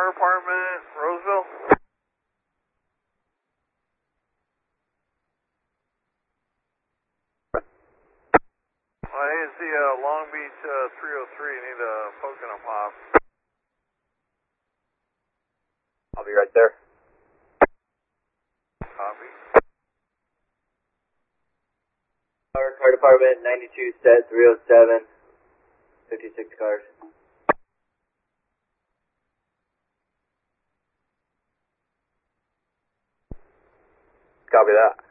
Fire Department, Roseville. Hey, it's the Long Beach 303. Need a poke and a pop. I'll be right there. Copy. Fire Department, 92 set, 307, 56 cars. Copy that.